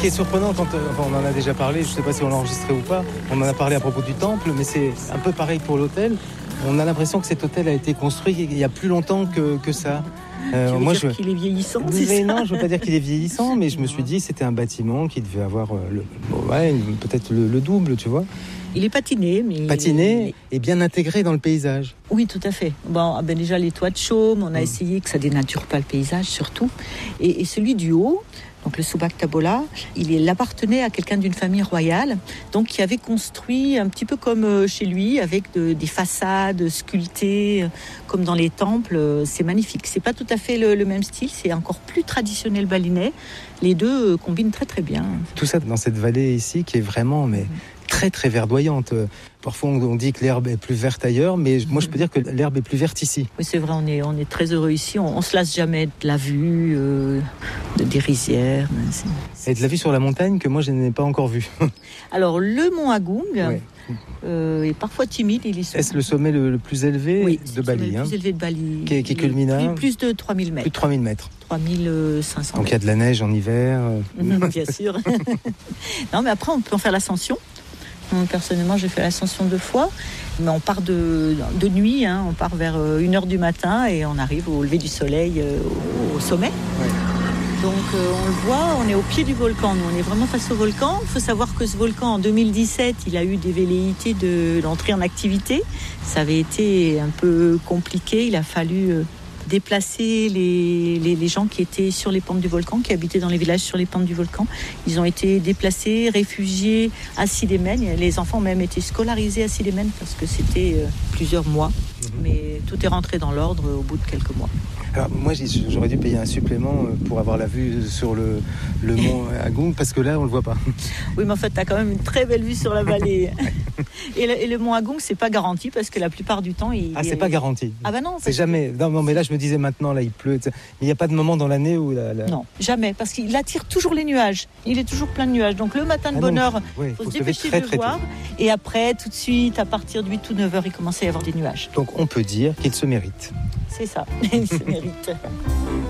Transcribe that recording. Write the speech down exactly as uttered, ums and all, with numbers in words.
qui est surprenant, quand euh, enfin, on en a déjà parlé, je ne sais pas si on l'a enregistré ou pas, on en a parlé à propos du temple, mais c'est un peu pareil pour l'hôtel. On a l'impression que cet hôtel a été construit il y a plus longtemps que, que ça. Euh, tu veux moi, dire je... qu'il est vieillissant, c'est mais ça? Non, je ne veux pas dire qu'il est vieillissant, mais je me suis dit que c'était un bâtiment qui devait avoir euh, le... ouais, peut-être le, le double, tu vois. Il est patiné, mais... Patiné et bien intégré dans le paysage. Oui, tout à fait. Bon, ben déjà, les toits de chaume, on a mmh. essayé que ça dénature pas le paysage, surtout. Et, et celui du haut, donc le Subak Tabola, il, il appartenait à quelqu'un d'une famille royale, donc qui avait construit un petit peu comme chez lui, avec de, des façades sculptées, comme dans les temples. C'est magnifique. C'est pas tout à fait le, le même style, c'est encore plus traditionnel balinais. Les deux combinent très très bien. Tout ça dans cette vallée ici qui est vraiment... mais... très très verdoyante. Parfois on dit que l'herbe est plus verte ailleurs, mais moi je peux dire que l'herbe est plus verte ici. Oui, c'est vrai, on est, on est très heureux ici, on, on se lasse jamais de la vue, euh, de, des rizières. C'est, c'est... Et de la vue sur la montagne que moi je n'ai pas encore vue. Alors le mont Agung ouais. euh, est parfois timide. Il est... Est-ce le sommet le, le plus élevé oui, de Bali? Le hein, plus élevé de Bali. Qui, qui culmine à plus, plus de trois mille mètres. Plus de trois mille mètres. trois mille cinq cents. Donc il y a de la neige en hiver. Mmh, bien sûr. Non, mais après on peut en faire l'ascension. Personnellement, j'ai fait l'ascension deux fois, mais on part de, de nuit, hein, on part vers une heure du matin et on arrive au lever du soleil euh, au, au sommet. Ouais. Donc euh, on le voit, on est au pied du volcan, nous on est vraiment face au volcan. Il faut savoir que ce volcan, en deux mille dix-sept, il a eu des velléités de l'entrée en activité. Ça avait été un peu compliqué, il a fallu... Euh, déplacer les, les, les gens qui étaient sur les pentes du volcan, qui habitaient dans les villages sur les pentes du volcan. Ils ont été déplacés, réfugiés à Sidémen. Les enfants ont même été scolarisés à Sidémen parce que c'était euh, plusieurs mois. Mmh. Mais tout est rentré dans l'ordre au bout de quelques mois. Alors moi j'aurais dû payer un supplément pour avoir la vue sur le, le mont Agung parce que là on le voit pas. Oui, mais en fait tu as quand même une très belle vue sur la vallée. et, le, et le mont Agung c'est pas garanti parce que la plupart du temps il... Ah c'est pas garanti. Ah bah non. C'est jamais. Que... Non, non mais là je me disais maintenant là il pleut. Il n'y a pas de moment dans l'année où la, la... Non, jamais parce qu'il attire toujours les nuages. Il est toujours plein de nuages. Donc le matin de ah bonne heure, il oui, faut, faut se dépêcher très, de le voir. Tôt. Et après tout de suite à partir de huit ou neuf heures il commence à y avoir des nuages. Donc on peut dire qu'il se mérite. C'est ça, il se mérite.